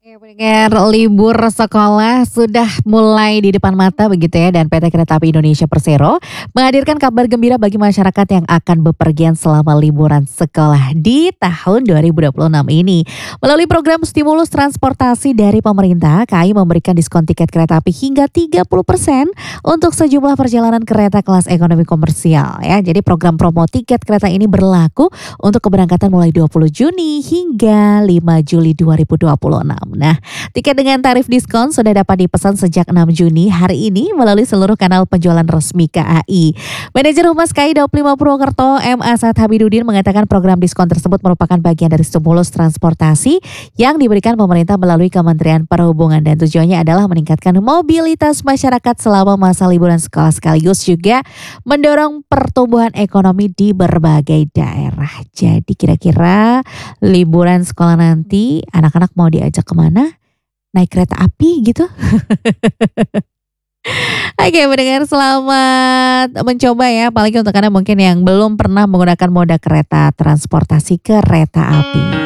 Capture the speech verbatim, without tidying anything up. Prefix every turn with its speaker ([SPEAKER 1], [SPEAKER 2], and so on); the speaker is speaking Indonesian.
[SPEAKER 1] Oke, pendengar libur sekolah sudah mulai di depan mata begitu ya, dan P T Kereta Api Indonesia Persero menghadirkan kabar gembira bagi masyarakat yang akan bepergian selama liburan sekolah di tahun dua ribu dua puluh enam ini. Melalui program stimulus transportasi dari pemerintah, K A I memberikan diskon tiket kereta api hingga tiga puluh persen untuk sejumlah perjalanan kereta kelas ekonomi komersial ya. Jadi program promo tiket kereta ini berlaku untuk keberangkatan mulai dua puluh Juni hingga lima Juli dua ribu dua puluh enam. Nah, tiket dengan tarif diskon sudah dapat dipesan sejak enam Juni hari ini melalui seluruh kanal penjualan resmi K A I. Manajer Humas K A I Daob lima Purwokerto M A Saad Habibudin mengatakan program diskon tersebut merupakan bagian dari stimulus transportasi yang diberikan pemerintah melalui Kementerian Perhubungan, dan tujuannya adalah meningkatkan mobilitas masyarakat selama masa liburan sekolah, sekaligus juga mendorong pertumbuhan ekonomi di berbagai daerah. Jadi kira-kira liburan sekolah nanti anak-anak mau diajak kemana? Naik kereta api gitu? Oke, mendengar, selamat mencoba ya, apalagi untuk Anda mungkin yang belum pernah menggunakan moda kereta transportasi kereta api.